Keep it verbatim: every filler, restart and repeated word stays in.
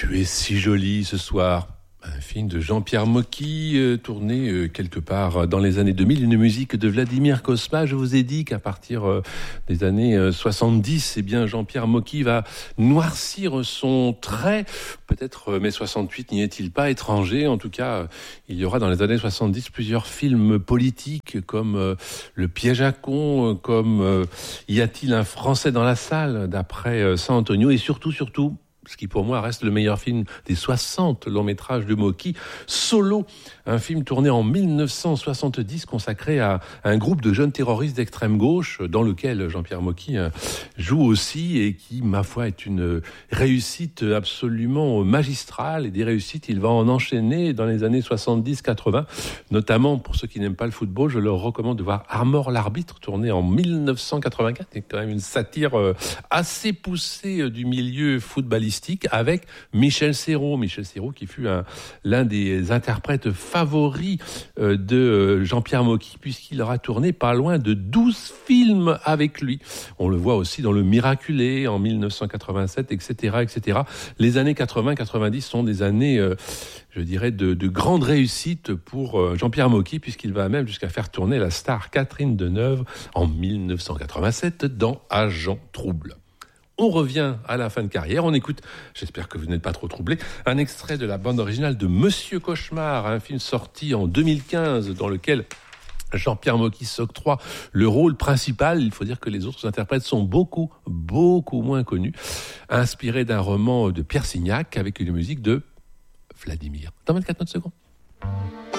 Tu es si jolie ce soir. Un film de Jean-Pierre Mocky, euh, tourné euh, quelque part dans les années deux mille, une musique de Vladimir Cosma. Je vous ai dit qu'à partir euh, des années euh, soixante-dix, eh bien Jean-Pierre Mocky va noircir son trait. Peut-être euh, mai soixante-huit n'y est-il pas étranger. En tout cas, euh, il y aura dans les années soixante-dix plusieurs films politiques comme euh, Le piège à con, euh, comme euh, Y a-t-il un Français dans la salle d'après euh, San Antonio, et surtout, surtout, ce qui pour moi reste le meilleur film des soixante longs métrages de Mocky, Solo, un film tourné en dix-neuf cent soixante-dix consacré à un groupe de jeunes terroristes d'extrême gauche dans lequel Jean-Pierre Mocky joue aussi et qui, ma foi, est une réussite absolument magistrale, et des réussites, il va en enchaîner dans les années soixante-dix quatre-vingts, notamment pour ceux qui n'aiment pas le football, je leur recommande de voir Armor l'arbitre, tourné en dix-neuf cent quatre-vingt-quatre, c'est quand même une satire assez poussée du milieu footballistique, avec Michel Serrault. Michel Serrault qui fut un, l'un des interprètes favoris euh, de Jean-Pierre Mocky, puisqu'il aura tourné pas loin de douze films avec lui. On le voit aussi dans Le Miraculé en dix-neuf cent quatre-vingt-sept, et cetera, et cetera. Les années quatre-vingts quatre-vingt-dix sont des années, euh, je dirais, de, de grande réussite pour euh, Jean-Pierre Mocky, puisqu'il va même jusqu'à faire tourner la star Catherine Deneuve en dix-neuf cent quatre-vingt-sept dans Agent Trouble. On revient à la fin de carrière, on écoute, j'espère que vous n'êtes pas trop troublés, un extrait de la bande originale de Monsieur Cauchemar, un film sorti en deux mille quinze dans lequel Jean-Pierre Mocky s'octroie le rôle principal. Il faut dire que les autres interprètes sont beaucoup, beaucoup moins connus. Inspiré d'un roman de Pierre Signac avec une musique de Vladimir. Dans vingt-quatre secondes.